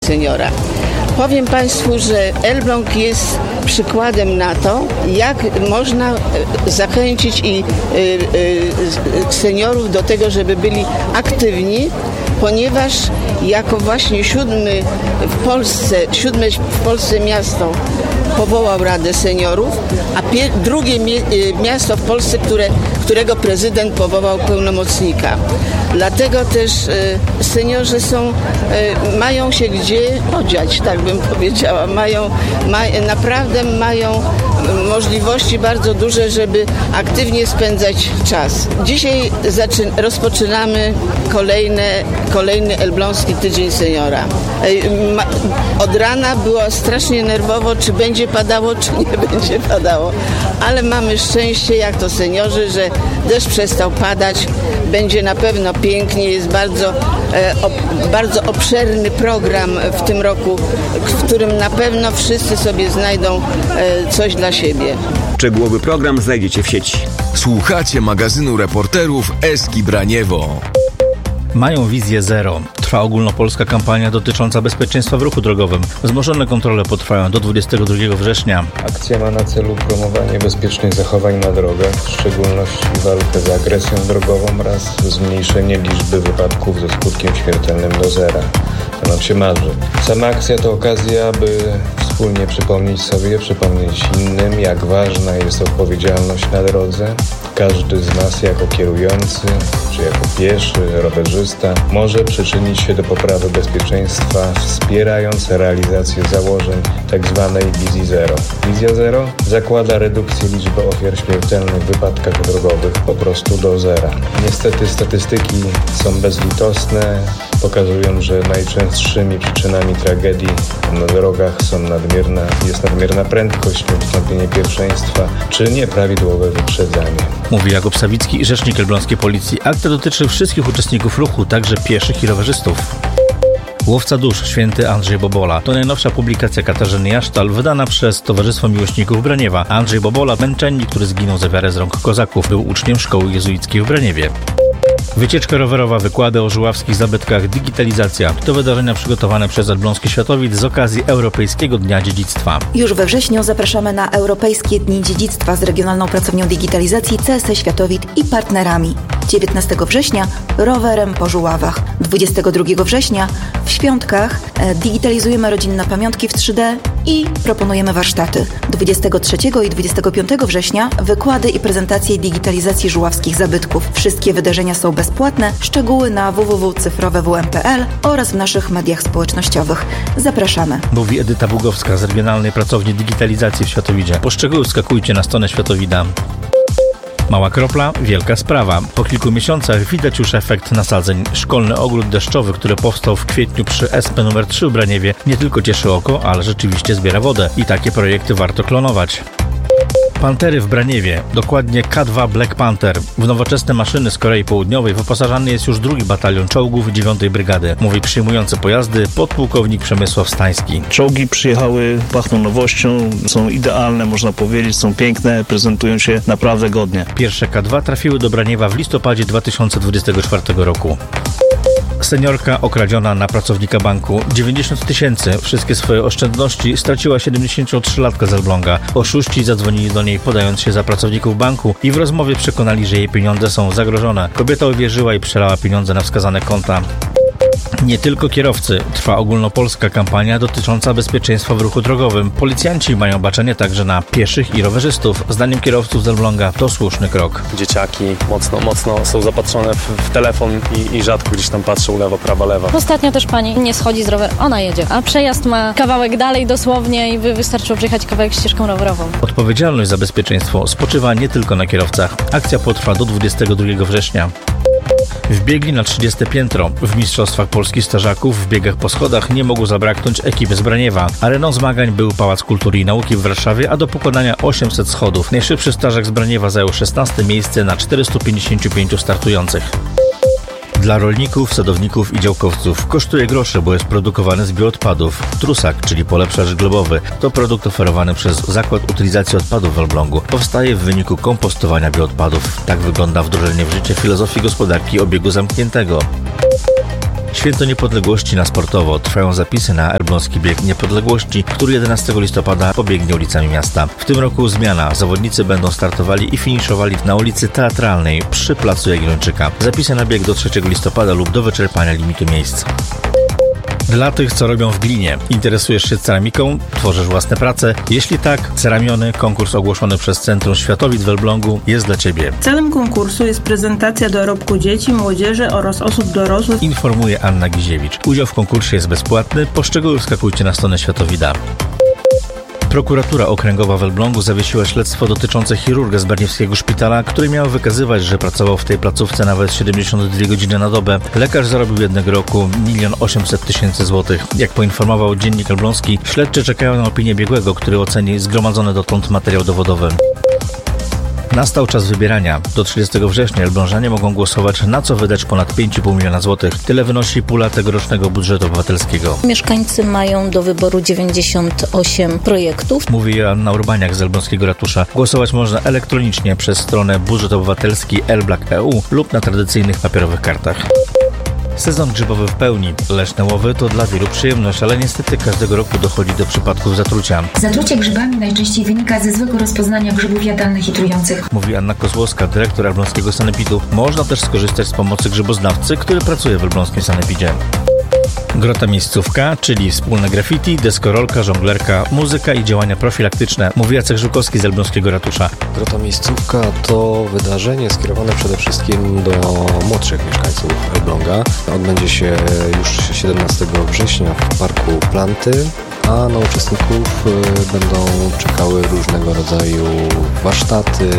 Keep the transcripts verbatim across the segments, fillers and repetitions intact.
seniora. Powiem Państwu, że Elbląg jest przykładem na to, jak można zachęcić i seniorów do tego, żeby byli aktywni, ponieważ jako właśnie siódmy w Polsce, siódme w Polsce miasto powołał Radę Seniorów, a pie, drugie mie, miasto w Polsce, które, którego prezydent powołał pełnomocnika. Dlatego też e, seniorzy są, e, mają się gdzie podziać, tak bym powiedziała. Mają, ma, naprawdę mają możliwości bardzo duże, żeby aktywnie spędzać czas. Dzisiaj zaczyn- rozpoczynamy kolejne, kolejny Elbląski Tydzień Seniora. E, ma, od rana było strasznie nerwowo, czy będzie padało, czy nie będzie padało. Ale mamy szczęście, jak to seniorzy, że deszcz przestał padać. Będzie na pewno pięknie, jest bardzo, e, ob, bardzo obszerny program w tym roku, w którym na pewno wszyscy sobie znajdą e, coś dla siebie. Szczegółowy program znajdziecie w sieci. Słuchacie magazynu reporterów Eski Braniewo. Mają wizję zero. Trwa ogólnopolska kampania dotycząca bezpieczeństwa w ruchu drogowym. Wzmożone kontrole potrwają do dwudziestego drugiego września. Akcja ma na celu promowanie bezpiecznych zachowań na drogach, w szczególności walkę z agresją drogową oraz zmniejszenie liczby wypadków ze skutkiem śmiertelnym do zera. To nam się marzy. Sama akcja to okazja, by wspólnie przypomnieć sobie, przypomnieć innym, jak ważna jest odpowiedzialność na drodze. Każdy z nas jako kierujący, czy jako pieszy, rowerzysta może przyczynić się do poprawy bezpieczeństwa, wspierając realizację założeń tzw. wizji zero. Wizja zero zakłada redukcję liczby ofiar śmiertelnych w wypadkach drogowych po prostu do zera. Niestety statystyki są bezlitosne, pokazują, że najczęstszymi przyczynami tragedii na drogach są nadmierna, jest nadmierna prędkość, nieustąpienie pierwszeństwa czy nieprawidłowe wyprzedzanie. Mówi Jakub Sawicki, rzecznik elbląskiej policji. Akcja dotyczy wszystkich uczestników ruchu, także pieszych i rowerzystów. Łowca dusz, święty Andrzej Bobola. To najnowsza publikacja Katarzyny Jasztal, wydana przez Towarzystwo Miłośników Braniewa. Andrzej Bobola, męczennik, który zginął za wiarę z rąk kozaków, był uczniem szkoły jezuickiej w Braniewie. Wycieczka rowerowa, wykłady o żuławskich zabytkach, digitalizacja. To wydarzenia przygotowane przez Elbląski Światowid z okazji Europejskiego Dnia Dziedzictwa. Już we wrześniu zapraszamy na Europejskie Dni Dziedzictwa z Regionalną Pracownią Digitalizacji C S E Światowid i partnerami. dziewiętnastego września rowerem po Żuławach. dwudziestego drugiego września w Świątkach digitalizujemy rodzinne pamiątki w trzy D i proponujemy warsztaty. dwudziestego trzeciego i dwudziestego piątego września wykłady i prezentacje digitalizacji żuławskich zabytków. Wszystkie wydarzenia są bezpłatne. Szczegóły na w w w kropka cyfrowe w m kropka p l oraz w naszych mediach społecznościowych. Zapraszamy. Mówi Edyta Bugowska z Regionalnej Pracowni Digitalizacji w Światowidzie. Po szczegóły skakujcie na stronę Światowida. Mała kropla, wielka sprawa. Po kilku miesiącach widać już efekt nasadzeń. Szkolny ogród deszczowy, który powstał w kwietniu przy S P numer trzy w Braniewie, nie tylko cieszy oko, ale rzeczywiście zbiera wodę. I takie projekty warto klonować. Pantery w Braniewie, dokładnie K dwa Black Panther. W nowoczesne maszyny z Korei Południowej wyposażany jest już drugi batalion czołgów dziewiątej Brygady. Mówi przyjmujący pojazdy podpułkownik Przemysław Stański. Czołgi przyjechały, pachną nowością, są idealne, można powiedzieć, są piękne, prezentują się naprawdę godnie. Pierwsze K dwa trafiły do Braniewa w listopadzie dwa tysiące dwudziestego czwartego roku. Seniorka okradziona na pracownika banku. dziewięćdziesiąt tysięcy. Wszystkie swoje oszczędności straciła siedemdziesięciotrzylatka z Elbląga. Oszuści zadzwonili do niej, podając się za pracowników banku i w rozmowie przekonali, że jej pieniądze są zagrożone. Kobieta uwierzyła i przelała pieniądze na wskazane konta. Nie tylko kierowcy. Trwa ogólnopolska kampania dotycząca bezpieczeństwa w ruchu drogowym. Policjanci mają baczenie także na pieszych i rowerzystów. Zdaniem kierowców z Elbląga to słuszny krok. Dzieciaki mocno, mocno są zapatrzone w, w telefon i, i rzadko gdzieś tam patrzą lewo, prawa, lewa. Ostatnio też pani nie schodzi z roweru, ona jedzie, a przejazd ma kawałek dalej dosłownie i by wystarczyło przejechać kawałek ścieżką rowerową. Odpowiedzialność za bezpieczeństwo spoczywa nie tylko na kierowcach. Akcja potrwa do dwudziestego drugiego września. Wbiegli na trzydzieste piętro. W Mistrzostwach Polski Strażaków w biegach po schodach nie mogło zabraknąć ekipy z Braniewa. Areną zmagań był Pałac Kultury i Nauki w Warszawie, a do pokonania osiemset schodów. Najszybszy strażak z Braniewa zajął szesnaste miejsce na czterystu pięćdziesięciu pięciu startujących. Dla rolników, sadowników i działkowców kosztuje grosze, bo jest produkowany z bioodpadów. Trusak, czyli polepszacz glebowy, to produkt oferowany przez Zakład Utylizacji Odpadów w Elblągu. Powstaje w wyniku kompostowania bioodpadów. Tak wygląda wdrożenie w życie filozofii gospodarki obiegu zamkniętego. Święto Niepodległości na sportowo. Trwają zapisy na Elbląski Bieg Niepodległości, który jedenastego listopada pobiegnie ulicami miasta. W tym roku zmiana. Zawodnicy będą startowali i finiszowali na ulicy Teatralnej przy placu Jagiellończyka. Zapisy na bieg do trzeciego listopada lub do wyczerpania limitu miejsc. Dla tych, co robią w glinie. Interesujesz się ceramiką? Tworzysz własne prace? Jeśli tak, Ceramiony, konkurs ogłoszony przez Centrum Światowit w Elblągu, jest dla Ciebie. Celem konkursu jest prezentacja dorobku dzieci, młodzieży oraz osób dorosłych. Informuje Anna Giziewicz. Udział w konkursie jest bezpłatny. Po szczegóły wskakujcie na stronę Światowida. Prokuratura Okręgowa w Elblągu zawiesiła śledztwo dotyczące chirurga z Barniewskiego Szpitala, który miał wykazywać, że pracował w tej placówce nawet siedemdziesiąt dwie godziny na dobę. Lekarz zarobił jednego roku milion osiemset tysięcy złotych. Jak poinformował Dziennik Elbląski, śledczy czekają na opinię biegłego, który oceni zgromadzony dotąd materiał dowodowy. Nastał czas wybierania. Do trzydziestego września elblążanie mogą głosować, na co wydać ponad pięć i pół miliona złotych. Tyle wynosi pula tegorocznego budżetu obywatelskiego. Mieszkańcy mają do wyboru dziewięćdziesiąt osiem projektów. Mówi Joanna Urbaniak z elbląskiego ratusza. Głosować można elektronicznie przez stronę budżet obywatelski elblak kropka e u lub na tradycyjnych papierowych kartach. Sezon grzybowy w pełni. Leśne łowy to dla wielu przyjemność, ale niestety każdego roku dochodzi do przypadków zatrucia. Zatrucie grzybami najczęściej wynika ze złego rozpoznania grzybów jadalnych i trujących. Mówi Anna Kozłowska, dyrektor elbląskiego sanepidu. Można też skorzystać z pomocy grzyboznawcy, który pracuje w elbląskim sanepidzie. Grota miejscówka, czyli wspólne graffiti, deskorolka, żonglerka, muzyka i działania profilaktyczne, mówi Jacek Żukowski z elbląskiego ratusza. Grota miejscówka to wydarzenie skierowane przede wszystkim do młodszych mieszkańców Elbląga. Odbędzie się już siedemnastego września w parku Planty, a na uczestników będą czekały różnego rodzaju warsztaty,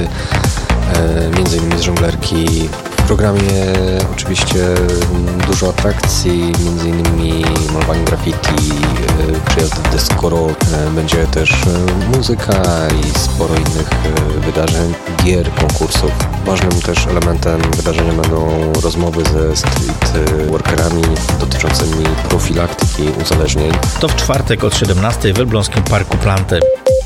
między innymi z żonglerki. W programie oczywiście dużo atrakcji, między innymi malowanie graffiti, przyjazdy w deskorol, będzie też muzyka i sporo innych wydarzeń, gier, konkursów. Ważnym też elementem wydarzenia będą rozmowy ze street workerami dotyczącymi profilaktyki uzależnień. To w czwartek od siedemnastej w elbląskim parku Planty.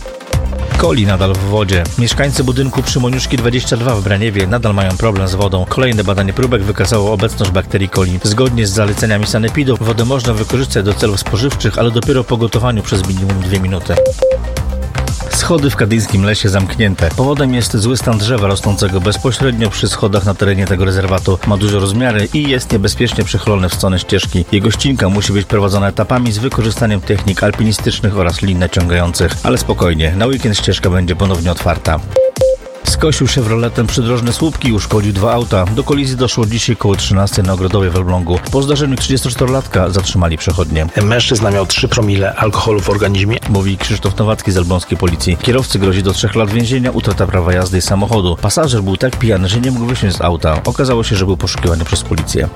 Coli nadal w wodzie. Mieszkańcy budynku przy Moniuszki dwadzieścia dwa w Braniewie nadal mają problem z wodą. Kolejne badanie próbek wykazało obecność bakterii coli. Zgodnie z zaleceniami sanepidu wodę można wykorzystać do celów spożywczych, ale dopiero po gotowaniu przez minimum dwie minuty. Schody w kadyńskim lesie zamknięte. Powodem jest zły stan drzewa rosnącego bezpośrednio przy schodach na terenie tego rezerwatu. Ma duże rozmiary i jest niebezpiecznie przychylony w stronę ścieżki. Jego ścinka musi być prowadzona etapami z wykorzystaniem technik alpinistycznych oraz lin naciągających. Ale spokojnie, na weekend ścieżka będzie ponownie otwarta. Skosił Chevroletem przydrożne słupki i uszkodził dwa auta. Do kolizji doszło dzisiaj koło trzynastej na Ogrodowie w Elblągu. Po zdarzeniu trzydziestoczterolatka zatrzymali przechodnie. Mężczyzna miał trzy promile alkoholu w organizmie. Mówi Krzysztof Nowacki z elbląskiej policji. Kierowcy grozi do trzech lat więzienia, utrata prawa jazdy i samochodu. Pasażer był tak pijany, że nie mógł wysiąść z auta. Okazało się, że był poszukiwany przez policję.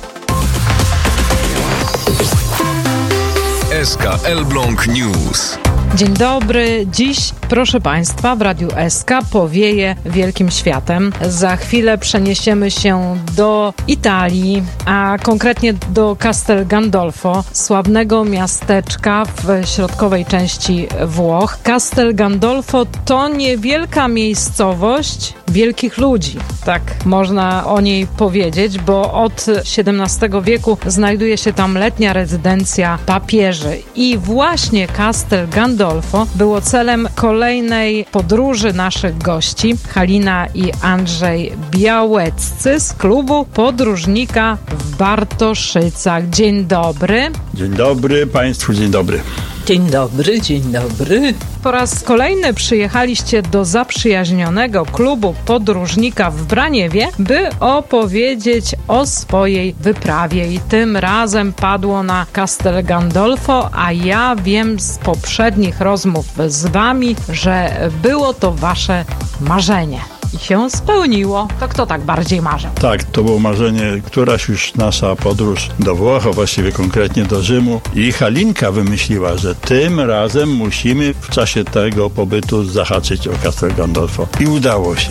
S K Elbląg News. Dzień dobry. Dziś, proszę Państwa, w Radiu S K powieje wielkim światem. Za chwilę przeniesiemy się do Italii, a konkretnie do Castel Gandolfo, sławnego miasteczka w środkowej części Włoch. Castel Gandolfo to niewielka miejscowość wielkich ludzi, tak można o niej powiedzieć, bo od siedemnastego wieku znajduje się tam letnia rezydencja papieży i właśnie Castel Gandolfo było celem kolejnej podróży naszych gości, Halina i Andrzej Białeccy z klubu podróżnika w Bartoszycach. Dzień dobry. Dzień dobry Państwu, dzień dobry. Dzień dobry, dzień dobry. Po raz kolejny przyjechaliście do zaprzyjaźnionego klubu podróżnika w Braniewie, by opowiedzieć o swojej wyprawie i tym razem padło na Castel Gandolfo, a ja wiem z poprzednich rozmów z wami, że było to wasze marzenie. I się spełniło. To kto tak bardziej marzył? Tak, to było marzenie, któraś już nasza podróż do Włoch, a właściwie konkretnie do Rzymu. I Halinka wymyśliła, że tym razem musimy w czasie tego pobytu zahaczyć o Castel Gandolfo. I udało się.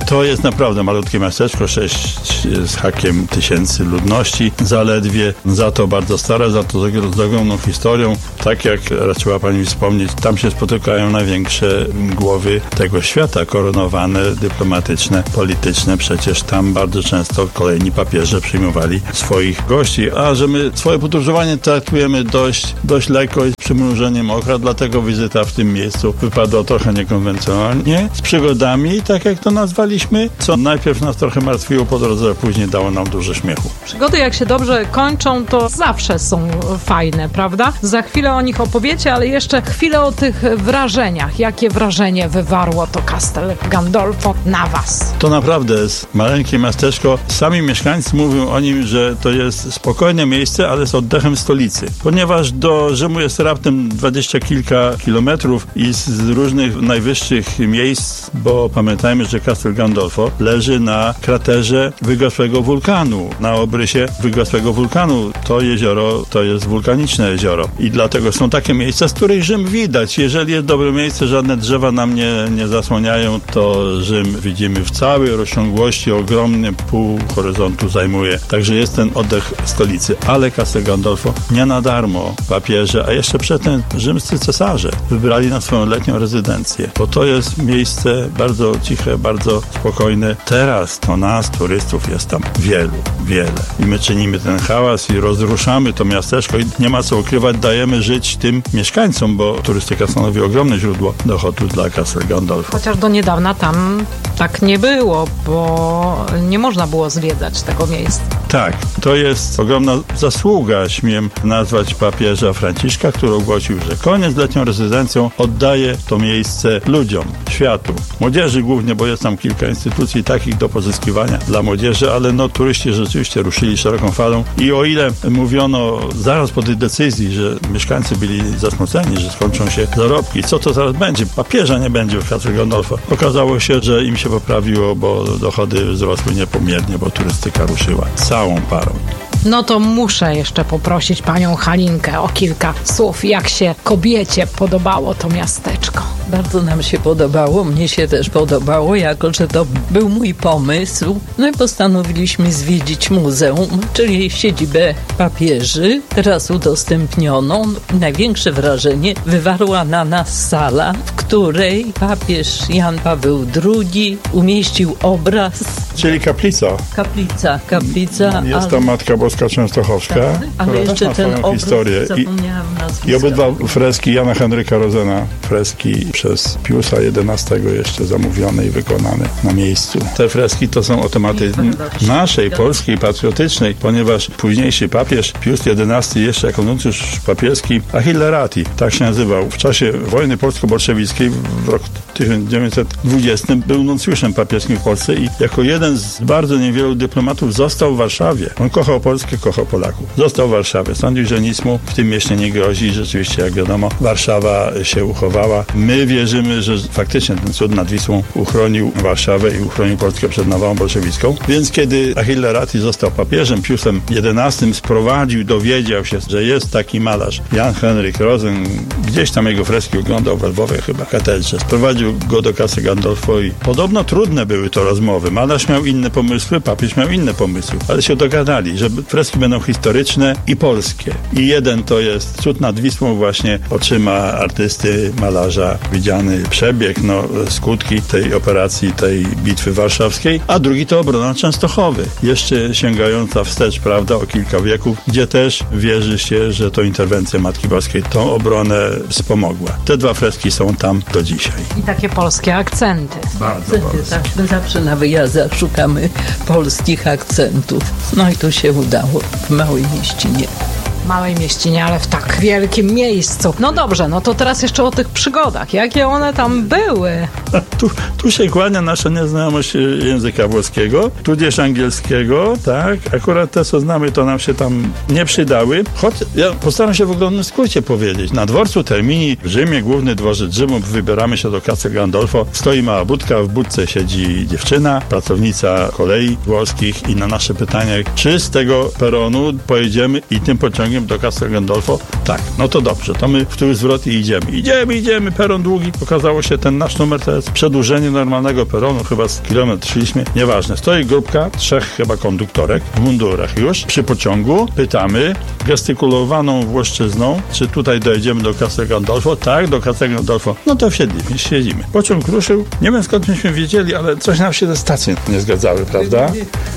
To jest naprawdę malutkie miasteczko, sześć z hakiem tysięcy ludności, zaledwie, za to bardzo stare, za to z ogromną historią. Tak jak raczyła pani wspomnieć, tam się spotykają największe głowy tego świata, koronowane, dyplomatyczne, polityczne. Przecież tam bardzo często kolejni papieże przyjmowali swoich gości, a że my swoje podróżowanie traktujemy dość, dość lekko i z przymrużeniem oka, dlatego wizyta w tym miejscu wypadła trochę niekonwencjonalnie, z przygodami, tak jak to nazwaliśmy, co najpierw nas trochę martwiło po drodze, a później dało nam dużo śmiechu. Przygody jak się dobrze kończą, to zawsze są fajne, prawda? Za chwilę o nich opowiecie, ale jeszcze chwilę o tych wrażeniach. Jakie wrażenie wywarło to Castel Gandolfo na was? To naprawdę jest maleńkie miasteczko. Sami mieszkańcy mówią o nim, że to jest spokojne miejsce, ale z oddechem stolicy. Ponieważ do Rzymu jest raptem dwadzieścia kilka kilometrów i z różnych najwyższych miejsc, bo pamiętajmy, że Castel Gandolfo leży na kraterze wygasłego wulkanu, na obrysie wygasłego wulkanu. To jezioro to jest wulkaniczne jezioro i dlatego są takie miejsca, z których Rzym widać. Jeżeli jest dobre miejsce, żadne drzewa nam nie, nie zasłaniają, to Rzym widzimy w całej rozciągłości, ogromny pół horyzontu zajmuje. Także jest ten oddech stolicy. Ale Castel Gandolfo nie na darmo papieże, a jeszcze przedtem rzymscy cesarze wybrali na swoją letnią rezydencję, bo to jest miejsce bardzo ciche, bardzo spokojne. Teraz to nas, turystów, jest tam wielu, wiele. I my czynimy ten hałas i rozruszamy to miasteczko i nie ma co ukrywać, dajemy żyć tym mieszkańcom, bo turystyka stanowi ogromne źródło dochodu dla Castel Gandolfo. Chociaż do niedawna tam tak nie było, bo nie można było zwiedzać tego miejsca. Tak, to jest ogromna zasługa, śmiem nazwać papieża Franciszka, który ogłosił, że koniec z letnią rezydencją, oddaje to miejsce ludziom, światu, młodzieży głównie, bo jest tam kilka instytucji takich do pozyskiwania dla młodzieży, ale no turyści rzeczywiście ruszyli szeroką falą i o ile mówiono zaraz po tej decyzji, że mieszkańcy byli zasmuceni, że skończą się zarobki, co to zaraz będzie? Papieża nie będzie w Castel Gandolfo. Okazało się, że im się poprawiło, bo dochody wzrosły niepomiernie, bo turystyka ruszyła całą parą. No to muszę jeszcze poprosić panią Halinkę o kilka słów, jak się kobiecie podobało to miasteczko. Bardzo nam się podobało, mnie się też podobało, jako że to był mój pomysł. No i postanowiliśmy zwiedzić muzeum, czyli siedzibę papieży, teraz udostępnioną. Największe wrażenie wywarła na nas sala, w której papież Jan Paweł drugi umieścił obraz. Czyli kaplica. Kaplica, kaplica. Jest ale... to Matka Boska Częstochowska, tak, ale jeszcze ten obraz historię. zapomniałam I, I obydwa freski Jana Henryka Rozena, freski przez Piusa jedenastego jeszcze zamówione i wykonane na miejscu. Te freski to są o tematy naszej, polskiej, patriotycznej, ponieważ późniejszy papież Pius jedenasty jeszcze jako nuncjusz papieski Achille Ratti, tak się nazywał, w czasie wojny polsko-bolszewickiej w roku tysiąc dziewięćset dwudziestym był nuncjuszem papieskim w Polsce i jako jeden z bardzo niewielu dyplomatów został w Warszawie. On kochał Polskę, kochał Polaków. Został w Warszawie. Sądził, że nic mu w tym mieście nie grozi. Rzeczywiście, jak wiadomo, Warszawa się uchowała. My wierzymy, że faktycznie ten cud nad Wisłą uchronił Warszawę i uchronił Polskę przed nawałą bolszewicką. Więc kiedy Achille Ratti został papieżem, Piusem jedenastym sprowadził, dowiedział się, że jest taki malarz Jan Henryk Rosen. Gdzieś tam jego freski oglądał w Lwowie chyba, w katedrze. Sprowadził go do Castel Gandolfo i podobno trudne były to rozmowy. Malarz miał inne pomysły, papież miał inne pomysły, ale się dogadali, że freski będą historyczne i polskie. I jeden to jest cud nad Wisłą właśnie oczyma artysty, malarza, widziany przebieg, no, skutki tej operacji, tej bitwy warszawskiej, a drugi to obrona Częstochowy, jeszcze sięgająca wstecz, prawda, o kilka wieków, gdzie też wierzy się, że to interwencja Matki Boskiej tą obronę wspomogła. Te dwa freski są tam do dzisiaj. I takie polskie akcenty. Bardzo akcenty, tak. My zawsze na wyjazdach szukamy polskich akcentów. No i to się udało w małej mieścinie. Małej mieścinie, ale w tak wielkim miejscu. No dobrze, no to teraz jeszcze o tych przygodach. Jakie one tam były? Tu, tu się kłania nasza nieznajomość języka włoskiego, tudzież angielskiego, tak? Akurat te, co znamy, to nam się tam nie przydały. Choć ja postaram się w ogromnym skrócie powiedzieć. Na dworcu Termini w Rzymie, główny dworzec Rzymu, wybieramy się do Castel Gandolfo. Stoi mała budka, w budce siedzi dziewczyna, pracownica kolei włoskich i na nasze pytanie, czy z tego peronu pojedziemy i tym pociągiem pociągiem do Castel Gandolfo? Tak, no to dobrze, to my w tył zwrot i idziemy. Idziemy, idziemy, peron długi. Okazało się, ten nasz numer to jest przedłużenie normalnego peronu, chyba z kilometr szliśmy, nieważne. Stoi grupka, trzech chyba konduktorek w mundurach już przy pociągu. Pytamy gestykulowaną włoszczyzną, czy tutaj dojedziemy do Castel Gandolfo? Tak, do Castel Gandolfo. No to wsiedliśmy, siedzimy. Pociąg ruszył, nie wiem skąd myśmy wiedzieli, ale coś nam się ze stacji nie zgadzały, prawda?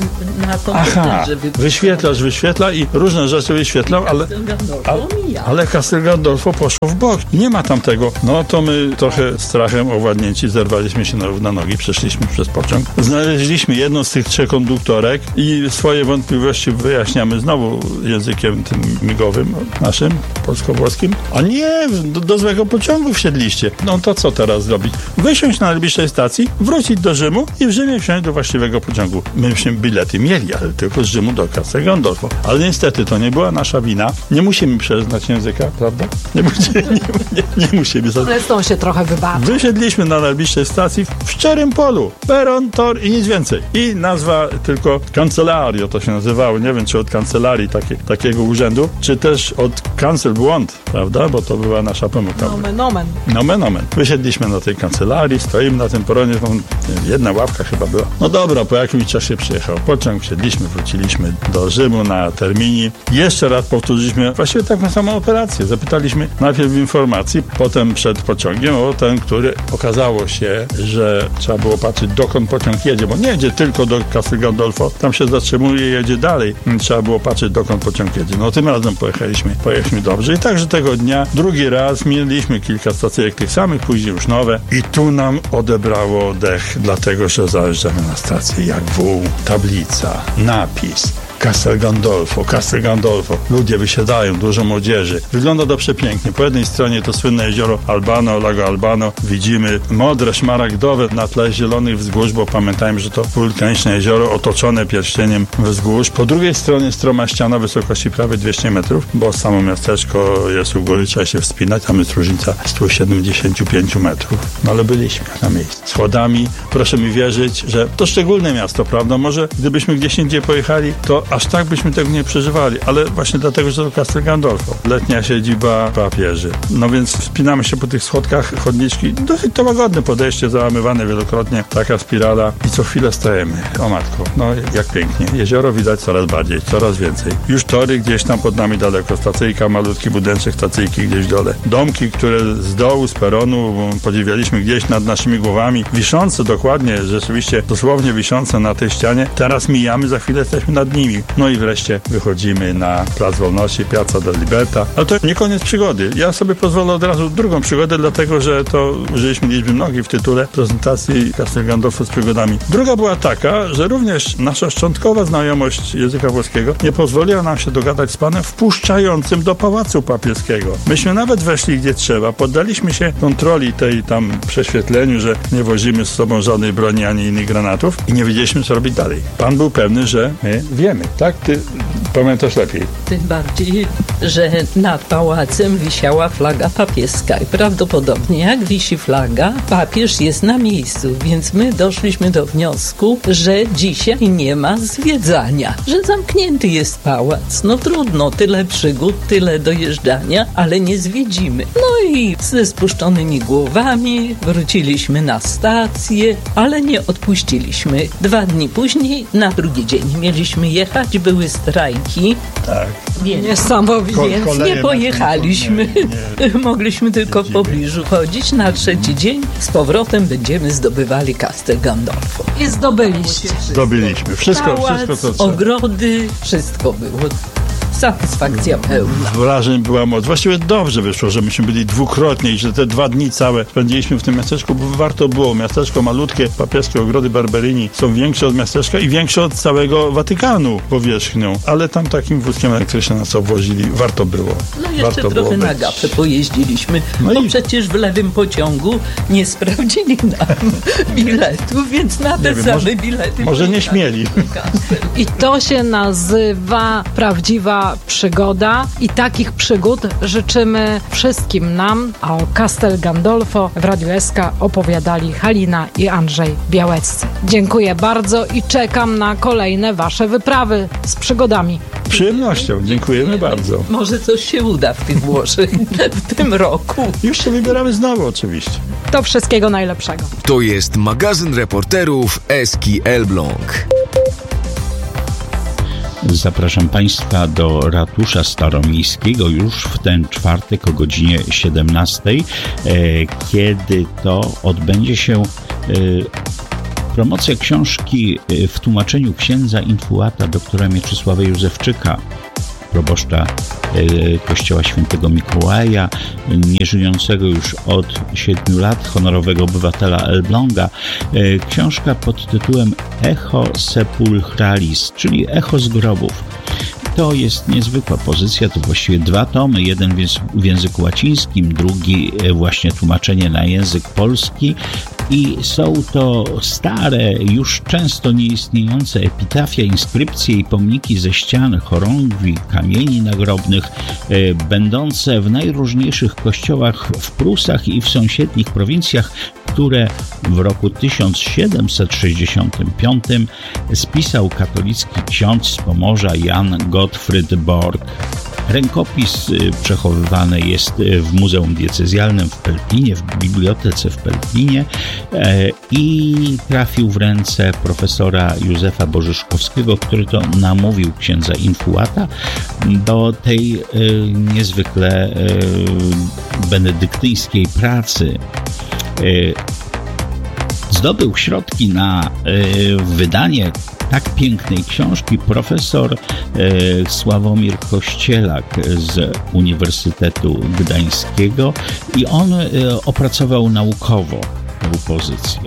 Aha, wyświetlacz wyświetla i różne rzeczy wyświetlał, ale, ale, ale Castel Gandolfo poszło w bok. Nie ma tam tego. No to my trochę strachem owładnięci zerwaliśmy się na, na nogi, przeszliśmy przez pociąg. Znaleźliśmy jedną z tych trzech konduktorek i swoje wątpliwości wyjaśniamy znowu językiem tym migowym naszym, polsko-włoskim. A nie, do, do złego pociągu wsiedliście. No to co teraz zrobić? Wysiąść na najbliższej stacji, wrócić do Rzymu i w Rzymie wsiąść do właściwego pociągu. Myśmy bilety mieli, ale tylko z Rzymu do Castel Gandolfo. Ale niestety to nie była nasza wina. Nie musimy przeznać języka, prawda? Nie musimy. Nie, nie, nie musimy. Zresztą się trochę wybaczy. Wysiedliśmy na najbliższej stacji w szczerym polu. Peron, tor i nic więcej. I nazwa tylko Cancelario to się nazywało. Nie wiem, czy od kancelarii takie, takiego urzędu, czy też od cancel błąd, prawda? Bo to była nasza pomyłka. Nomen, omen. Nomen, omen. Wysiedliśmy na tej kancelarii, stoimy na tym peronie, jedna ławka chyba była. No dobra, po jakimś czasie przyjechał pociąg, wsiedliśmy, wróciliśmy do Rzymu na terminie. Jeszcze raz powtórzyliśmy właściwie taką samą operację. Zapytaliśmy najpierw informacji, potem przed pociągiem o ten, który okazało się, że trzeba było patrzeć, dokąd pociąg jedzie, bo nie jedzie tylko do Castel Gandolfo, tam się zatrzymuje i jedzie dalej. Trzeba było patrzeć, dokąd pociąg jedzie. No tym razem pojechaliśmy, pojechaliśmy dobrze. I także tego dnia, drugi raz, mieliśmy kilka stacyjek tych samych, później już nowe i tu nam odebrało dech, dlatego, że zajeżdżamy na stację jak wół, tablica, napis. Castel Gandolfo, Castel Gandolfo. Ludzie wysiadają, dużo młodzieży. Wygląda to przepięknie. Po jednej stronie to słynne jezioro Albano, Lago Albano. Widzimy modre, szmaragdowe na tle zielonych wzgórz, bo pamiętajmy, że to wulkaniczne jezioro otoczone pierścieniem wzgórz. Po drugiej stronie stroma ściana wysokości prawie dwieście metrów, bo samo miasteczko jest u góry, trzeba się wspinać. Tam jest różnica sto siedemdziesiąt pięć metrów. No ale byliśmy na miejscu. Schodami, proszę mi wierzyć, że to szczególne miasto, prawda? Może gdybyśmy gdzieś indziej pojechali, to aż tak byśmy tego nie przeżywali, ale właśnie dlatego, że to Castel Gandolfo. Letnia siedziba papieży. No więc wspinamy się po tych schodkach, chodniczki, dosyć to łagodne podejście, załamywane wielokrotnie, taka spirala i co chwilę stajemy. O matko, no jak pięknie. Jezioro widać coraz bardziej, coraz więcej. Już tory gdzieś tam pod nami daleko, stacyjka, malutki budynczek stacyjki gdzieś w dole. Domki, które z dołu, z peronu podziwialiśmy gdzieś nad naszymi głowami, wiszące dokładnie, rzeczywiście dosłownie wiszące na tej ścianie. Teraz mijamy, za chwilę jesteśmy nad nimi. No i wreszcie wychodzimy na Plac Wolności, Piazza del Liberta. Ale to nie koniec przygody. Ja sobie pozwolę od razu drugą przygodę, dlatego, że to użyliśmy liczby mnogiej w tytule prezentacji Castel Gandolfo z przygodami. Druga była taka, że również nasza szczątkowa znajomość języka włoskiego nie pozwoliła nam się dogadać z panem wpuszczającym do Pałacu Papieskiego. Myśmy nawet weszli gdzie trzeba, poddaliśmy się kontroli tej tam prześwietleniu, że nie wozimy z sobą żadnej broni ani innych granatów i nie wiedzieliśmy, co robić dalej. Pan był pewny, że my wiemy. Tak? Ty pamiętasz lepiej. Tym bardziej, że nad pałacem wisiała flaga papieska i prawdopodobnie jak wisi flaga, papież jest na miejscu, więc my doszliśmy do wniosku, że dzisiaj nie ma zwiedzania, że zamknięty jest pałac. No trudno, tyle przygód, tyle dojeżdżania, ale nie zwiedzimy. No i ze spuszczonymi głowami wróciliśmy na stację, ale nie odpuściliśmy. Dwa dni później, na drugi dzień mieliśmy jechać, były strajki. Tak. Więc, Niesamowite. Więc nie pojechaliśmy. Nie, nie. Mogliśmy tylko w pobliżu chodzić. Na trzeci dzień z powrotem będziemy zdobywali Castel Gandolfo. I zdobyliście. Zdobyliśmy. Wszystko, Pałac, wszystko to ogrody, wszystko było. Satysfakcja pełna. Wrażeń była moc. Właściwie dobrze wyszło, że myśmy byli dwukrotnie i że te dwa dni całe spędziliśmy w tym miasteczku, bo warto było. Miasteczko malutkie, papieskie ogrody Barberini są większe od miasteczka i większe od całego Watykanu powierzchnią. Ale tam takim wózkiem elektrycznym nas obwozili. Warto było. No jeszcze warto trochę na być. gapę pojeździliśmy, no bo i... przecież w lewym pociągu nie sprawdzili nam biletów, więc na te wiem, same może, bilety. Może nie śmieli. I to się nazywa prawdziwa przygoda i takich przygód życzymy wszystkim nam, a o Castel Gandolfo w Radiu S K opowiadali Halina i Andrzej Białeccy. Dziękuję bardzo i czekam na kolejne wasze wyprawy z przygodami. Z przyjemnością, dziękujemy bardzo. Może coś się uda w tych Włoszech w tym roku. Już się wybieramy znowu oczywiście. To wszystkiego najlepszego. To jest magazyn reporterów Eski Elbląg. Zapraszam Państwa do Ratusza Staromiejskiego już w ten czwartek o godzinie siedemnastej, kiedy to odbędzie się promocja książki w tłumaczeniu księdza infuata doktora Mieczysława Józefczyka, proboszcza Kościoła Świętego Mikołaja, nieżyjącego już od siedmiu lat, honorowego obywatela Elbląga. Książka pod tytułem Echo Sepulchralis, czyli Echo z grobów. To jest niezwykła pozycja, to właściwie dwa tomy, jeden w języku łacińskim, drugi właśnie tłumaczenie na język polski. I są to stare, już często nieistniejące epitafia, inskrypcje i pomniki ze ścian, chorągwi, kamieni nagrobnych, e, będące w najróżniejszych kościołach w Prusach i w sąsiednich prowincjach, które w roku tysiąc siedemset sześćdziesiątym piątym spisał katolicki ksiądz z Pomorza Jan Gottfried Borg. Rękopis przechowywany jest w Muzeum Diecezjalnym w Pelplinie, w bibliotece w Pelplinie i trafił w ręce profesora Józefa Bożyszkowskiego, który to namówił księdza infuata do tej niezwykle benedyktyńskiej pracy. Zdobył środki na wydanie tak pięknej książki profesor e, Sławomir Kościelak z Uniwersytetu Gdańskiego i on e, opracował naukowo tę pozycję.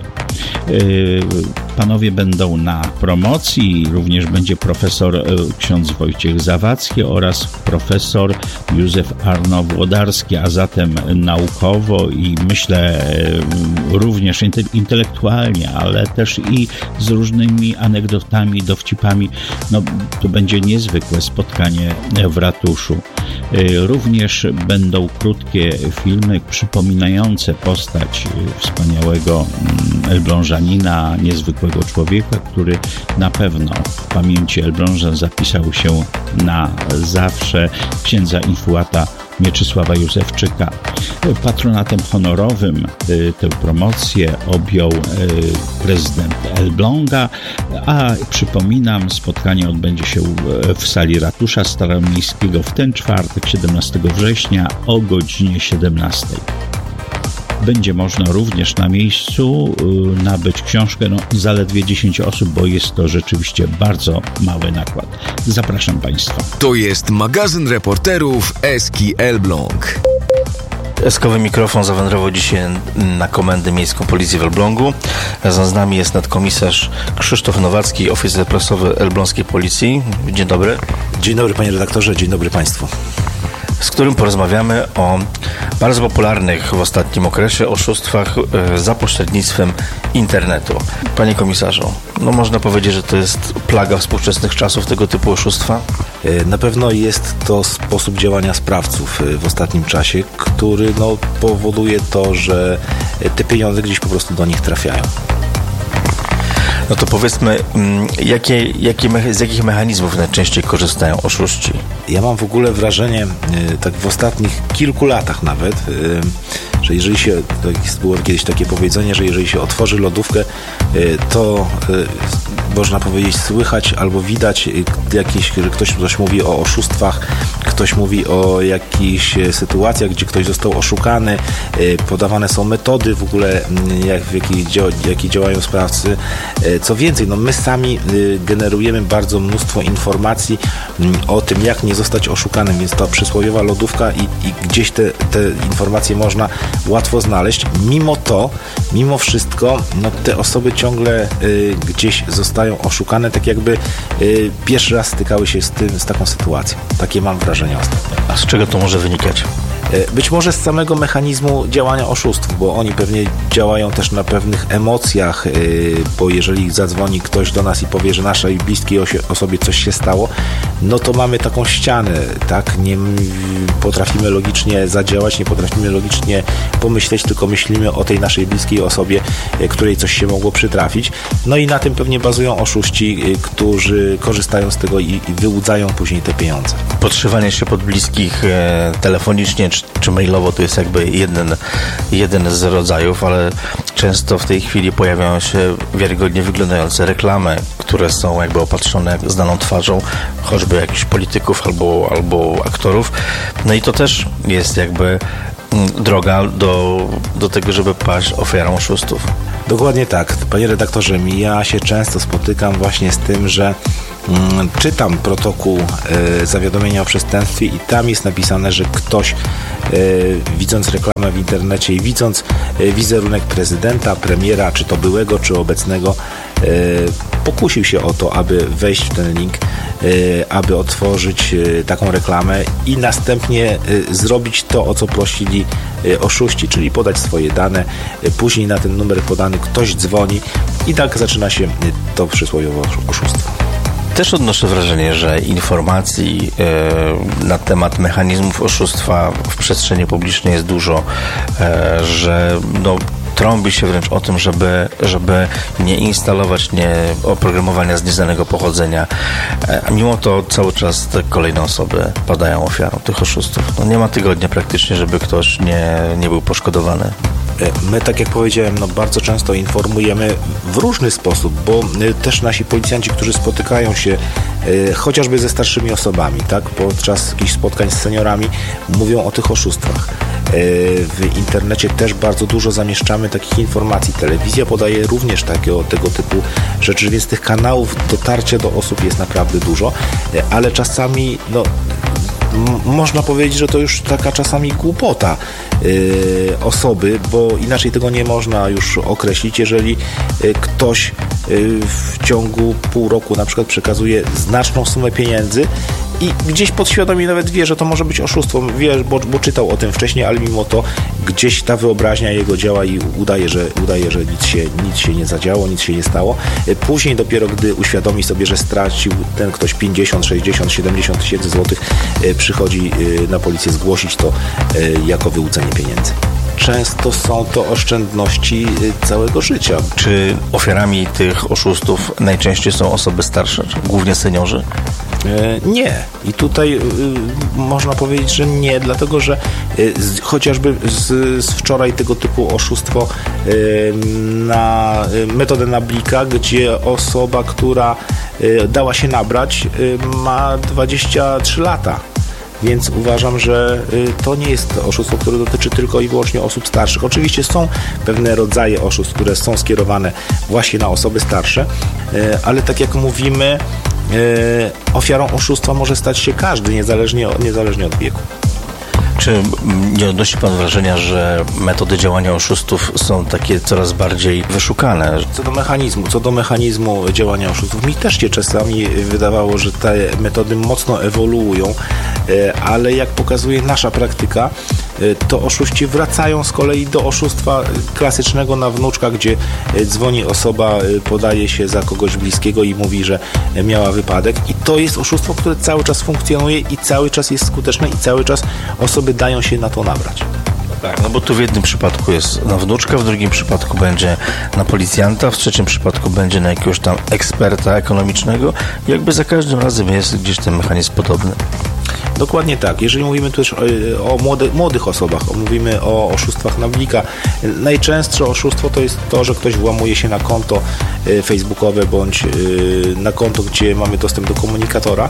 Panowie będą na promocji, również będzie profesor ksiądz Wojciech Zawadzki oraz profesor Józef Arno Włodarski, a zatem naukowo i myślę również intelektualnie, ale też i z różnymi anegdotami, dowcipami. No, to będzie niezwykłe spotkanie w ratuszu. Również będą krótkie filmy przypominające postać wspaniałego Elblążanina, niezwykłego człowieka, który na pewno w pamięci Elblążan zapisał się na zawsze, księdza infuata Mieczysława Józefczyka. Patronatem honorowym tę promocję objął prezydent Elbląga, a przypominam, spotkanie odbędzie się w sali Ratusza Staromiejskiego w ten czwartek, siedemnastego września o godzinie siedemnastej. Będzie można również na miejscu nabyć książkę, no zaledwie dziesięć osób, bo jest to rzeczywiście bardzo mały nakład. Zapraszam Państwa. To jest magazyn reporterów Eski Elbląg. Eskowy mikrofon zawędrował dzisiaj na Komendę Miejską Policji w Elblągu. Razem z nami jest nadkomisarz Krzysztof Nowacki, oficer prasowy Elbląskiej Policji. Dzień dobry. Dzień dobry panie redaktorze, dzień dobry państwu. Z którym porozmawiamy o bardzo popularnych w ostatnim okresie oszustwach za pośrednictwem internetu. Panie komisarzu, no można powiedzieć, że to jest plaga współczesnych czasów tego typu oszustwa? Na pewno jest to sposób działania sprawców w ostatnim czasie, który no, powoduje to, że te pieniądze gdzieś po prostu do nich trafiają. No to powiedzmy, jakie, jakie, z jakich mechanizmów najczęściej korzystają oszuści? Ja mam w ogóle wrażenie, tak w ostatnich kilku latach nawet, że jeżeli się, było kiedyś takie powiedzenie, że jeżeli się otworzy lodówkę, to można powiedzieć słychać albo widać jakieś, że ktoś coś mówi o oszustwach, ktoś mówi o jakichś sytuacjach, gdzie ktoś został oszukany, podawane są metody w ogóle, jak, w jakiej, jakie działają sprawcy. Co więcej, no my sami generujemy bardzo mnóstwo informacji o tym, jak nie zostać oszukanym, więc ta przysłowiowa lodówka i, i gdzieś te, te informacje można łatwo znaleźć. Mimo to, mimo wszystko, no te osoby ciągle y, gdzieś zostają oszukane, tak jakby y, pierwszy raz stykały się z tym, z taką sytuacją. Takie mam wrażenie ostatnio. A z czego to może wynikać? Być może z samego mechanizmu działania oszustw, bo oni pewnie działają też na pewnych emocjach, bo jeżeli zadzwoni ktoś do nas i powie, że naszej bliskiej osobie coś się stało, no to mamy taką ścianę, tak? Nie potrafimy logicznie zadziałać, nie potrafimy logicznie pomyśleć, tylko myślimy o tej naszej bliskiej osobie, której coś się mogło przytrafić. No i na tym pewnie bazują oszuści, którzy korzystają z tego i, i wyłudzają później te pieniądze. Podszywanie się pod bliskich e, telefonicznie czy, czy mailowo to jest jakby jeden, jeden z rodzajów, ale często w tej chwili pojawiają się wiarygodnie wyglądające reklamy, które są jakby opatrzone znaną twarzą, choćby jakichś polityków albo, albo aktorów. No i to też jest jakby droga do, do tego, żeby paść ofiarą oszustów. Dokładnie tak. Panie redaktorze, ja się często spotykam właśnie z tym, że mm, czytam protokół y, zawiadomienia o przestępstwie i tam jest napisane, że ktoś y, widząc reklamę w internecie i widząc y, wizerunek prezydenta, premiera, czy to byłego, czy obecnego, y, pokusił się o to, aby wejść w ten link, y, aby otworzyć y, taką reklamę i następnie y, zrobić to, o co prosili y, oszuści, czyli podać swoje dane, y, później na ten numer podany ktoś dzwoni i tak zaczyna się y, to przysłowiowe oszustwo. Też odnoszę wrażenie, że informacji e, na temat mechanizmów oszustwa w przestrzeni publicznej jest dużo, e, że no, trąbi się wręcz o tym, żeby, żeby nie instalować nie, oprogramowania z nieznanego pochodzenia. A mimo to cały czas te kolejne osoby padają ofiarą tych oszustów. No, nie ma tygodnia praktycznie, żeby ktoś nie, nie był poszkodowany. My, tak jak powiedziałem, no bardzo często informujemy w różny sposób, bo też nasi policjanci, którzy spotykają się e, chociażby ze starszymi osobami, tak, podczas jakichś spotkań z seniorami, mówią o tych oszustwach. E, w internecie też bardzo dużo zamieszczamy takich informacji. Telewizja podaje również takiego, tego typu rzeczy, więc tych kanałów dotarcia do osób jest naprawdę dużo, e, ale czasami no można powiedzieć, że to już taka czasami głupota yy, osoby, bo inaczej tego nie można już określić, jeżeli yy, ktoś yy, w ciągu pół roku na przykład przekazuje znaczną sumę pieniędzy i gdzieś podświadomie nawet wie, że to może być oszustwo, wie, bo, bo czytał o tym wcześniej, ale mimo to gdzieś ta wyobraźnia jego działa i udaje, że, udaje, że nic się, nic się nie zadziało, nic się nie stało. Później dopiero, gdy uświadomi sobie, że stracił ten ktoś pięćdziesiąt, sześćdziesiąt, siedemdziesiąt tysięcy złotych, przychodzi na policję zgłosić to jako wyłudzenie pieniędzy. Często są to oszczędności całego życia. Czy ofiarami tych oszustów najczęściej są osoby starsze, głównie seniorzy? Nie. I tutaj y, można powiedzieć, że nie, dlatego że y, z, chociażby z, z wczoraj tego typu oszustwo y, na y, metodę Nablika, gdzie osoba, która y, dała się nabrać, y, ma dwadzieścia trzy lata. Więc uważam, że to nie jest oszustwo, które dotyczy tylko i wyłącznie osób starszych. Oczywiście są pewne rodzaje oszustw, które są skierowane właśnie na osoby starsze, ale tak jak mówimy, ofiarą oszustwa może stać się każdy, niezależnie, niezależnie od wieku. Czy nie odnosi Pan wrażenia, że metody działania oszustów są takie coraz bardziej wyszukane? Co do mechanizmu, co do mechanizmu działania oszustów, mi też się czasami wydawało, że te metody mocno ewoluują, ale jak pokazuje nasza praktyka, to oszuści wracają z kolei do oszustwa klasycznego na wnuczka, gdzie dzwoni osoba, podaje się za kogoś bliskiego i mówi, że miała wypadek, i to jest oszustwo, które cały czas funkcjonuje i cały czas jest skuteczne i cały czas osoby dają się na to nabrać. Tak, no bo tu w jednym przypadku jest na wnuczka, w drugim przypadku będzie na policjanta, w trzecim przypadku będzie na jakiegoś tam eksperta ekonomicznego. Jakby za każdym razem jest gdzieś ten mechanizm podobny. Dokładnie tak. Jeżeli mówimy też o, o młody, młodych osobach, mówimy o oszustwach Nablika, najczęstsze oszustwo to jest to, że ktoś włamuje się na konto facebookowe bądź na konto, gdzie mamy dostęp do komunikatora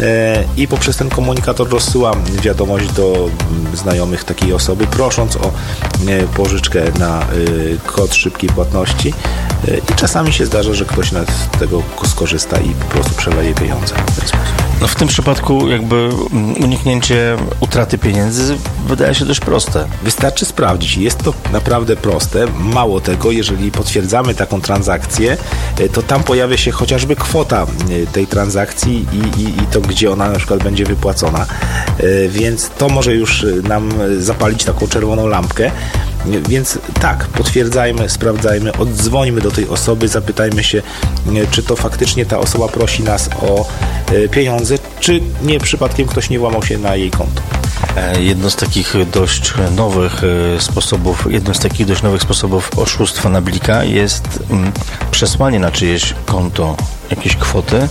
i poprzez ten komunikator rozsyła wiadomość do znajomych takiej osoby, prosząc o pożyczkę na kod szybkiej płatności, i czasami się zdarza, że ktoś z tego skorzysta i po prostu przeleje pieniądze w ten sposób. No w tym przypadku jakby uniknięcie utraty pieniędzy wydaje się dość proste. Wystarczy sprawdzić. Jest to naprawdę proste. Mało tego, jeżeli potwierdzamy taką transakcję, to tam pojawia się chociażby kwota tej transakcji i, i, i to, gdzie ona na przykład będzie wypłacona. Więc to może już nam zapalić taką czerwoną lampkę. Więc tak, potwierdzajmy, sprawdzajmy, oddzwońmy do tej osoby, zapytajmy się, czy to faktycznie ta osoba prosi nas o pieniądze, czy nie przypadkiem ktoś nie włamał się na jej konto. Jedno z takich dość nowych sposobów, jednym z takich dość nowych sposobów oszustwa na blika jest przesłanie na czyjeś konto jakiejś kwoty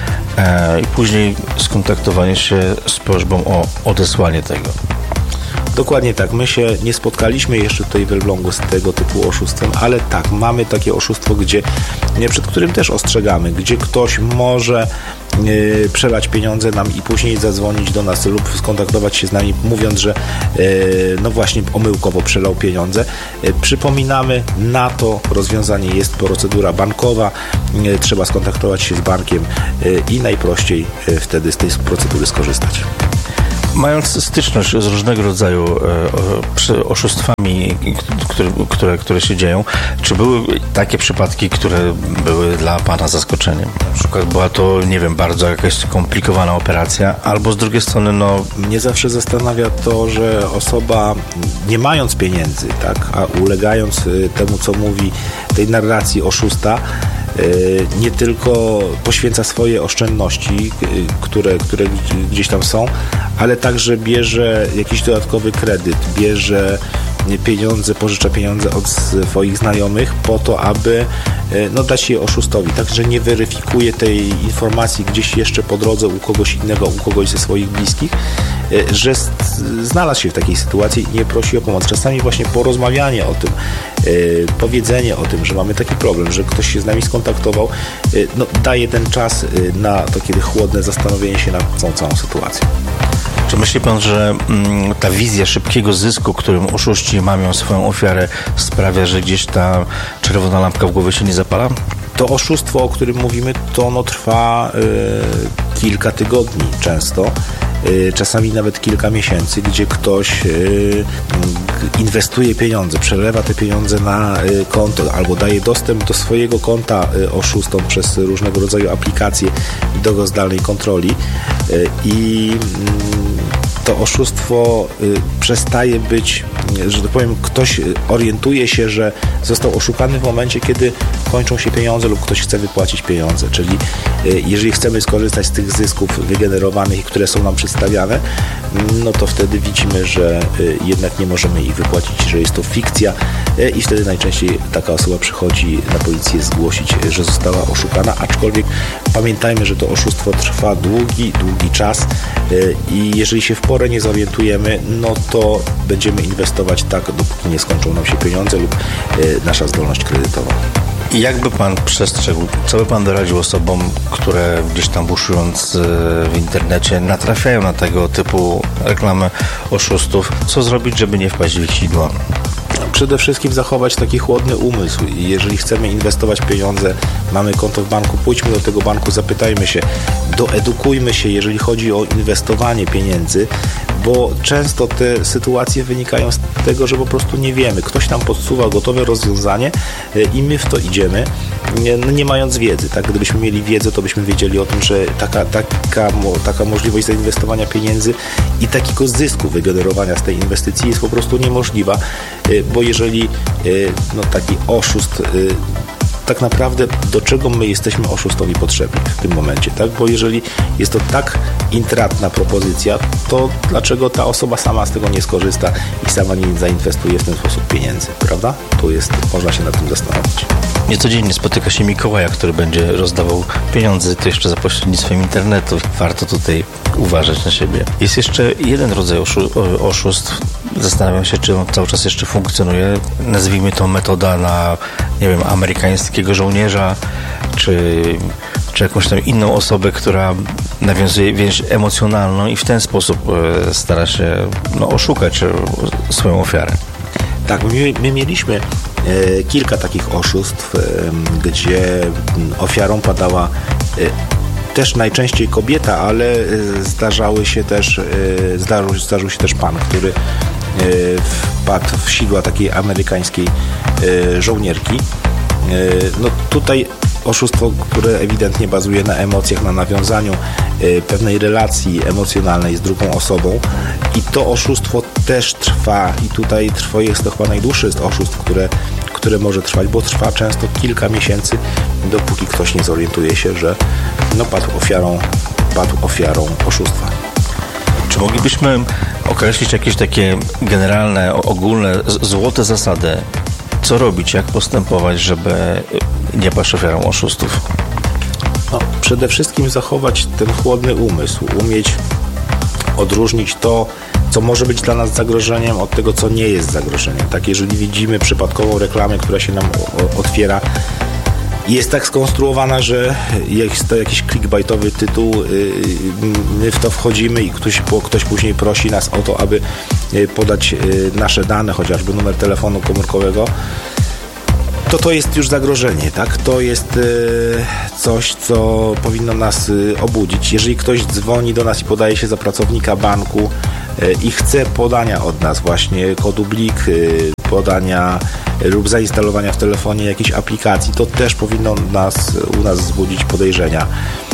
i później skontaktowanie się z prośbą o odesłanie tego. Dokładnie tak. My się nie spotkaliśmy jeszcze tutaj w Elblągu z tego typu oszustwem, ale tak, mamy takie oszustwo, gdzie, przed którym też ostrzegamy, gdzie ktoś może yy, przelać pieniądze nam i później zadzwonić do nas lub skontaktować się z nami, mówiąc, że yy, no właśnie omyłkowo przelał pieniądze. Yy, przypominamy, na to rozwiązanie jest procedura bankowa. Yy, trzeba skontaktować się z bankiem yy, i najprościej yy, wtedy z tej procedury skorzystać. Mając styczność z różnego rodzaju e, oszustwami, które, które, które się dzieją, czy były takie przypadki, które były dla Pana zaskoczeniem? Na przykład była to, nie wiem, bardzo jakaś skomplikowana operacja, albo z drugiej strony, no... Mnie zawsze zastanawia to, że osoba, nie mając pieniędzy, tak, a ulegając temu, co mówi tej narracji oszusta, nie tylko poświęca swoje oszczędności, które, które gdzieś tam są, ale także bierze jakiś dodatkowy kredyt, bierze pieniądze, pożycza pieniądze od swoich znajomych po to, aby no, dać je oszustowi. Także nie weryfikuje tej informacji gdzieś jeszcze po drodze u kogoś innego, u kogoś ze swoich bliskich, że znalazł się w takiej sytuacji i nie prosi o pomoc. Czasami właśnie porozmawianie o tym, powiedzenie o tym, że mamy taki problem, że ktoś się z nami skontaktował, no, daje ten czas na takie chłodne zastanowienie się nad tą całą sytuacją. Czy myśli Pan, że mm, ta wizja szybkiego zysku, którym oszuści mamią swoją ofiarę, sprawia, że gdzieś ta czerwona lampka w głowie się nie zapala? To oszustwo, o którym mówimy, to ono trwa y, kilka tygodni często, y, czasami nawet kilka miesięcy, gdzie ktoś y, inwestuje pieniądze, przelewa te pieniądze na y, konto albo daje dostęp do swojego konta y, oszustom przez różnego rodzaju aplikacje do zdalnej kontroli y, i y, to oszustwo y, przestaje być, że tak powiem, ktoś orientuje się, że został oszukany w momencie, kiedy kończą się pieniądze lub ktoś chce wypłacić pieniądze, czyli y, jeżeli chcemy skorzystać z tych zysków wygenerowanych, które są nam przedstawiane, no to wtedy widzimy, że y, jednak nie możemy ich wypłacić, że jest to fikcja y, i wtedy najczęściej taka osoba przychodzi na policję zgłosić, że została oszukana, aczkolwiek pamiętajmy, że to oszustwo trwa długi, długi czas y, i jeżeli się w porę nie zorientujemy, no to będziemy inwestować tak, dopóki nie skończą nam się pieniądze lub y, nasza zdolność kredytowa. I jakby Pan przestrzegł, co by Pan doradził osobom, które gdzieś tam buszując w internecie natrafiają na tego typu reklamy oszustów? Co zrobić, żeby nie wpaść w ich sidło? Przede wszystkim zachować taki chłodny umysł i jeżeli chcemy inwestować pieniądze, mamy konto w banku, pójdźmy do tego banku, zapytajmy się, doedukujmy się, jeżeli chodzi o inwestowanie pieniędzy, bo często te sytuacje wynikają z tego, że po prostu nie wiemy. Ktoś nam podsuwa gotowe rozwiązanie i my w to idziemy, nie, nie mając wiedzy. Tak? Gdybyśmy mieli wiedzę, to byśmy wiedzieli o tym, że taka, taka, taka możliwość zainwestowania pieniędzy i takiego zysku wygenerowania z tej inwestycji jest po prostu niemożliwa, bo jeżeli no, taki oszust, tak naprawdę do czego my jesteśmy oszustowi potrzebni w tym momencie, tak? Bo jeżeli jest to tak intratna propozycja, to dlaczego ta osoba sama z tego nie skorzysta i sama nie zainwestuje w ten sposób pieniędzy, prawda? Tu jest, można się nad tym zastanowić. Niecodziennie spotyka się Mikołaja, który będzie rozdawał pieniądze, to jeszcze za pośrednictwem internetu. Warto tutaj uważać na siebie. Jest jeszcze jeden rodzaj oszu- oszustw. Zastanawiam się, czy on cały czas jeszcze funkcjonuje. Nazwijmy to metoda na, nie wiem, amerykańskiego żołnierza, czy, czy jakąś tam inną osobę, która nawiązuje więź emocjonalną i w ten sposób e, stara się no, oszukać swoją ofiarę. Tak, my, my mieliśmy e, kilka takich oszustw, e, gdzie ofiarą padała e, też najczęściej kobieta, ale zdarzały się też, zdarzył, zdarzył się też pan, który wpadł w sidła takiej amerykańskiej żołnierki. No tutaj oszustwo, które ewidentnie bazuje na emocjach, na nawiązaniu pewnej relacji emocjonalnej z drugą osobą i to oszustwo też trwa i tutaj trwa, jest to chyba najdłuższe jest oszustw, które, które może trwać, bo trwa często kilka miesięcy, dopóki ktoś nie zorientuje się, że no, padł ofiarą, padł ofiarą oszustwa. Czy moglibyśmy określić jakieś takie generalne, ogólne, złote zasady, co robić, jak postępować, żeby nie paść ofiarą oszustów? No, przede wszystkim zachować ten chłodny umysł, umieć odróżnić to, co może być dla nas zagrożeniem, od tego, co nie jest zagrożeniem. Tak, jeżeli widzimy przypadkową reklamę, która się nam otwiera, jest tak skonstruowana, że jest to jakiś clickbaitowy tytuł, my w to wchodzimy i ktoś, ktoś później prosi nas o to, aby podać nasze dane, chociażby numer telefonu komórkowego, to to jest już zagrożenie, tak? To jest coś, co powinno nas obudzić. Jeżeli ktoś dzwoni do nas i podaje się za pracownika banku i chce podania od nas właśnie kodu blik, podania lub zainstalowania w telefonie jakiejś aplikacji, to też powinno nas, u nas wzbudzić podejrzenia.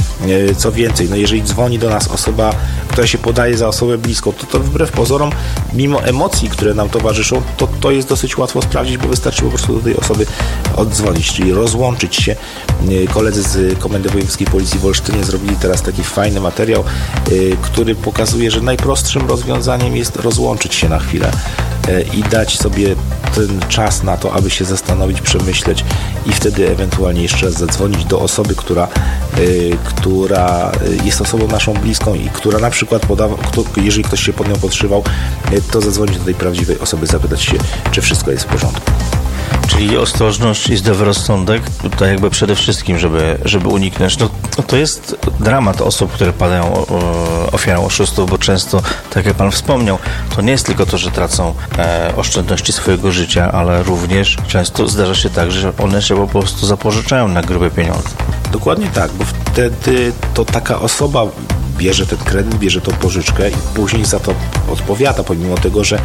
Co więcej, no jeżeli dzwoni do nas osoba, która się podaje za osobę bliską, to to wbrew pozorom, mimo emocji, które nam towarzyszą, to to jest dosyć łatwo sprawdzić, bo wystarczy po prostu do tej osoby oddzwonić, czyli rozłączyć się. Koledzy z Komendy Wojewódzkiej Policji w Olsztynie zrobili teraz taki fajny materiał, który pokazuje, że najprostszym rozwiązaniem jest rozłączyć się na chwilę i dać sobie ten czas na to, aby się zastanowić, przemyśleć i wtedy ewentualnie jeszcze raz zadzwonić do osoby, która, y, która jest osobą naszą bliską i która na przykład podawał, jeżeli ktoś się pod nią podszywał, y, to zadzwonić do tej prawdziwej osoby, zapytać się, czy wszystko jest w porządku. Czyli ostrożność i zdrowy rozsądek, tutaj jakby przede wszystkim, żeby, żeby uniknąć. No, to jest dramat osób, które padają o, ofiarą oszustów, bo często, tak jak Pan wspomniał, to nie jest tylko to, że tracą e, oszczędności swojego życia, ale również często zdarza się tak, że one się po prostu zapożyczają na grube pieniądze. Dokładnie tak, bo wtedy to taka osoba bierze ten kredyt, bierze tą pożyczkę i później za to odpowiada, pomimo tego, że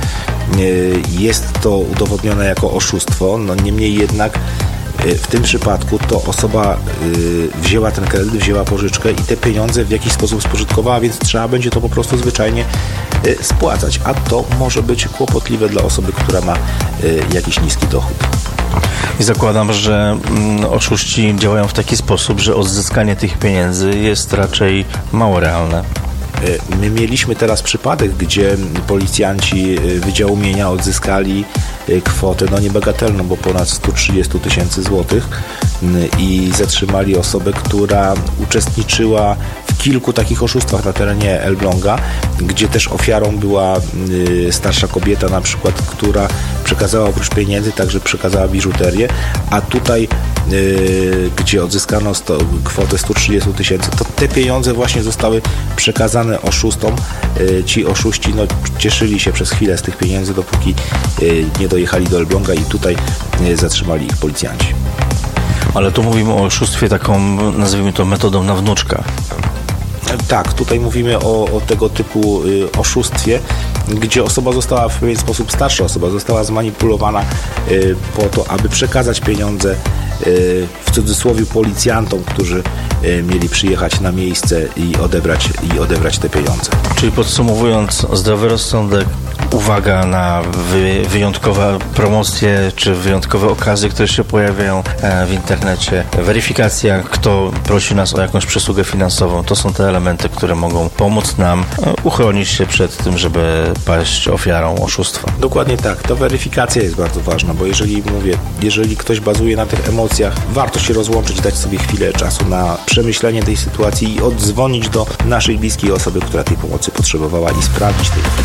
jest to udowodnione jako oszustwo. No niemniej jednak w tym przypadku to osoba wzięła ten kredyt, wzięła pożyczkę i te pieniądze w jakiś sposób spożytkowała, więc trzeba będzie to po prostu zwyczajnie spłacać, a to może być kłopotliwe dla osoby, która ma jakiś niski dochód. I zakładam, że oszuści działają w taki sposób, że odzyskanie tych pieniędzy jest raczej mało realne. My mieliśmy teraz przypadek, gdzie policjanci Wydziału Mienia odzyskali kwotę no niebagatelną, bo ponad sto trzydzieści tysięcy złotych i zatrzymali osobę, która uczestniczyła w kilku takich oszustwach na terenie Elbląga, gdzie też ofiarą była starsza kobieta na przykład, która przekazała oprócz pieniędzy także przekazała biżuterię, a tutaj gdzie odzyskano sto, kwotę sto trzydzieści tysięcy, to te pieniądze właśnie zostały przekazane oszustom. Ci oszuści no, cieszyli się przez chwilę z tych pieniędzy, dopóki nie dojechali do Elbląga i tutaj zatrzymali ich policjanci. Ale tu mówimy o oszustwie taką, nazwijmy to metodą na wnuczka. Tak, tutaj mówimy o, o tego typu y, oszustwie, gdzie osoba została w pewien sposób, starsza osoba została zmanipulowana y, po to, aby przekazać pieniądze y, w cudzysłowie policjantom, którzy y, mieli przyjechać na miejsce i odebrać, i odebrać te pieniądze. Czyli podsumowując, zdrowy rozsądek, uwaga na wy, wyjątkowe promocje czy wyjątkowe okazje, które się pojawiają w internecie, weryfikacja, kto prosi nas o jakąś przysługę finansową, to są te elementy, które mogą pomóc nam uchronić się przed tym, żeby paść ofiarą oszustwa. Dokładnie tak, ta weryfikacja jest bardzo ważna, bo jeżeli mówię, jeżeli ktoś bazuje na tych emocjach, warto się rozłączyć, dać sobie chwilę czasu na przemyślenie tej sytuacji i oddzwonić do naszej bliskiej osoby, która tej pomocy potrzebowała i sprawdzić tej